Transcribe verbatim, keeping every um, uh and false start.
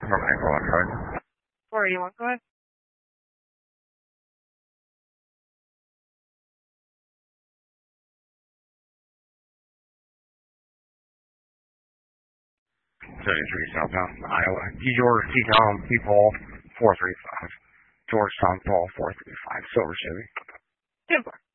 from Echo one hundred. four eighty-one, go ahead. seventy-three southbound Iowa. Georgetown people four three five. Georgetown Paul four three five. Silver Chevy. ten four.